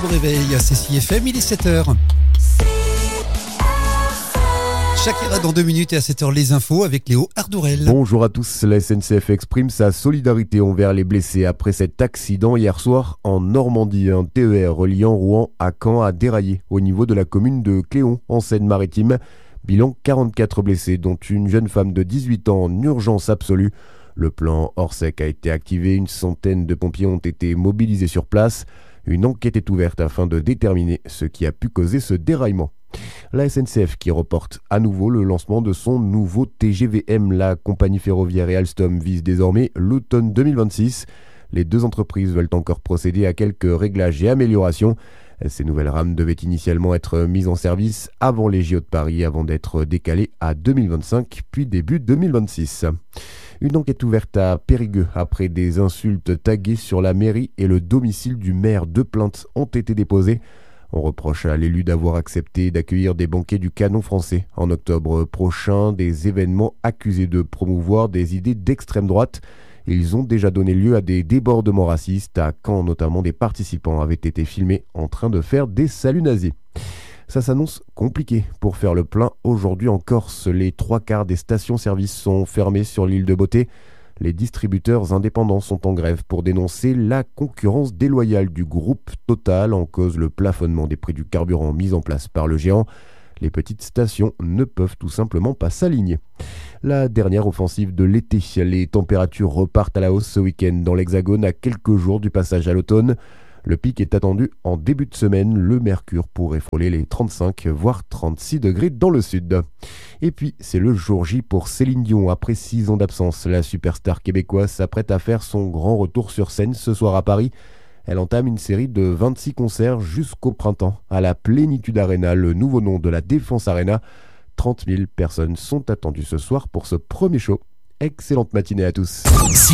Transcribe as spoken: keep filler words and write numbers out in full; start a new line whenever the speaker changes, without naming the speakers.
Au réveil à C C F M, il est sept heures. Shakira dans deux minutes et à sept heures les infos avec Léo Ardourel.
Bonjour à tous, la S N C F exprime sa solidarité envers les blessés après cet accident hier soir en Normandie. Un T E R reliant Rouen à Caen a déraillé au niveau de la commune de Cléon en Seine-Maritime. Bilan quarante-quatre blessés dont une jeune femme de dix-huit ans en urgence absolue. Le plan Orsec a été activé, une centaine de pompiers ont été mobilisés sur place. Une enquête est ouverte afin de déterminer ce qui a pu causer ce déraillement. La S N C F qui reporte à nouveau le lancement de son nouveau T G V M. La compagnie ferroviaire et Alstom vise désormais l'automne deux mille vingt-six. Les deux entreprises veulent encore procéder à quelques réglages et améliorations. Ces nouvelles rames devaient initialement être mises en service avant les J O de Paris, avant d'être décalées à deux mille vingt-cinq, puis début deux mille vingt-six. Une enquête ouverte à Périgueux après des insultes taguées sur la mairie et le domicile du maire. Deux plaintes ont été déposées. On reproche à l'élu d'avoir accepté d'accueillir des banquets du Canon français en octobre prochain, des événements accusés de promouvoir des idées d'extrême droite. Ils ont déjà donné lieu à des débordements racistes, à Caen notamment des participants avaient été filmés en train de faire des saluts nazis. Ça s'annonce compliqué pour faire le plein aujourd'hui en Corse. Les trois quarts des stations-service sont fermées sur l'île de Beauté. Les distributeurs indépendants sont en grève pour dénoncer la concurrence déloyale du groupe Total, en cause le plafonnement des prix du carburant mis en place par le géant. Les petites stations ne peuvent tout simplement pas s'aligner. La dernière offensive de l'été, les températures repartent à la hausse ce week-end dans l'Hexagone à quelques jours du passage à l'automne. Le pic est attendu en début de semaine. Le mercure pourrait frôler les trente-cinq voire trente-six degrés dans le sud. Et puis c'est le jour J pour Céline Dion. Après six ans d'absence, la superstar québécoise s'apprête à faire son grand retour sur scène ce soir à Paris. Elle entame une série de vingt-six concerts jusqu'au printemps à la Plénitude Arena, le nouveau nom de la Défense Arena. trente mille personnes sont attendues ce soir pour ce premier show. Excellente matinée à tous.